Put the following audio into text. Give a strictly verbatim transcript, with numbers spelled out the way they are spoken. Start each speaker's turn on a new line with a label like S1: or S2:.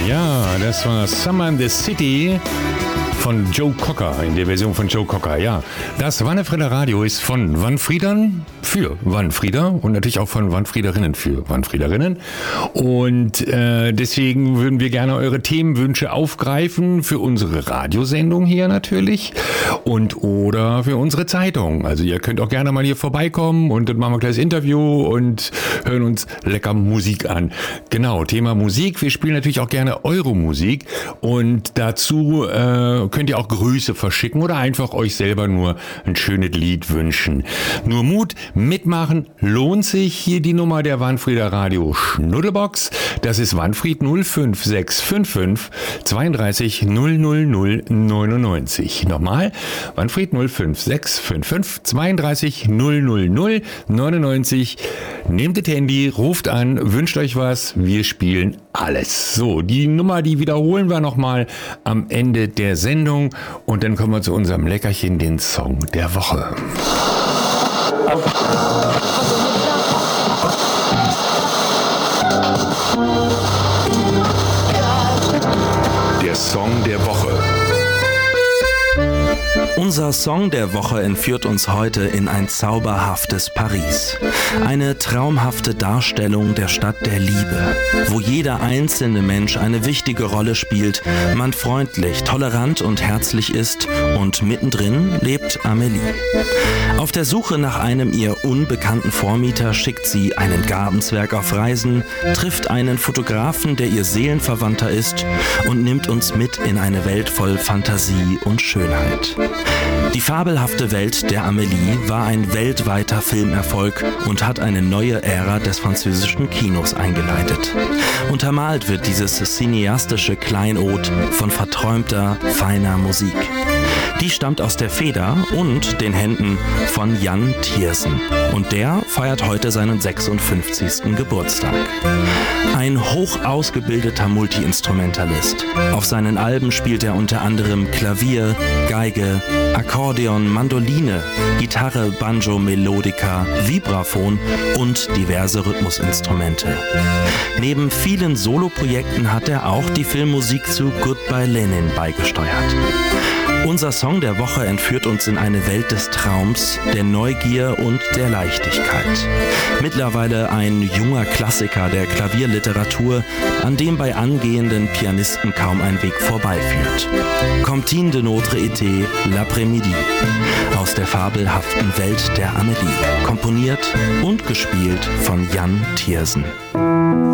S1: Ja, das war Summer in the City von Joe Cocker, in der Version von Joe Cocker, ja. Das Wannefrieder Radio ist von Wannfriedern für Wannfrieder und natürlich auch von Wannfriederinnen für Wannfriederinnen. Und äh, deswegen würden wir gerne eure Themenwünsche aufgreifen für unsere Radiosendung hier natürlich und oder für unsere Zeitung. Also ihr könnt auch gerne mal hier vorbeikommen und dann machen wir ein kleines Interview und hören uns lecker Musik an. Genau, Thema Musik. Wir spielen natürlich auch gerne eure Musik und dazu äh, könnt ihr auch Grüße verschicken oder einfach euch selber nur ein schönes Lied wünschen. Nur Mut, mitmachen, lohnt sich. Hier die Nummer der Wannfrieder Radio Schnuddelbox. Das ist Wannfried null fünf sechs fünf fünf zweiunddreißig null null null neunundneunzig. Nochmal, Wannfried null fünf sechs fünf fünf zweiunddreißig null null null neunundneunzig. Nehmt das Handy, ruft an, wünscht euch was, wir spielen alles. So, die Nummer, die wiederholen wir nochmal am Ende der Sendung und dann kommen wir zu unserem Leckerchen, den Song der Woche. Der Song der Woche.
S2: Unser Song der Woche entführt uns heute in ein zauberhaftes Paris. Eine traumhafte Darstellung der Stadt der Liebe, wo jeder einzelne Mensch eine wichtige Rolle spielt, man freundlich, tolerant und herzlich ist und mittendrin lebt Amélie. Auf der Suche nach einem ihr unbekannten Vormieter schickt sie einen Gartenzwerg auf Reisen, trifft einen Fotografen, der ihr Seelenverwandter ist und nimmt uns mit in eine Welt voll Fantasie und Schönheit. Die fabelhafte Welt der Amélie war ein weltweiter Filmerfolg und hat eine neue Ära des französischen Kinos eingeleitet. Untermalt wird dieses cineastische Kleinod von verträumter, feiner Musik. Die stammt aus der Feder und den Händen von Jan Tiersen. Und der feiert heute seinen sechsundfünfzigsten Geburtstag. Ein hoch ausgebildeter Multiinstrumentalist. Auf seinen Alben spielt er unter anderem Klavier, Geige, Akkordeon, Mandoline, Gitarre, Banjo, Melodica, Vibraphon und diverse Rhythmusinstrumente. Neben vielen Soloprojekten hat er auch die Filmmusik zu Goodbye Lenin beigesteuert. Unser Song der Woche entführt uns in eine Welt des Traums, der Neugier und der Leichtigkeit. Mittlerweile ein junger Klassiker der Klavierliteratur, an dem bei angehenden Pianisten kaum ein Weg vorbeiführt. Comptine de notre été, l'après-midi. Aus der fabelhaften Welt der Amélie. Komponiert und gespielt von Jan Tiersen.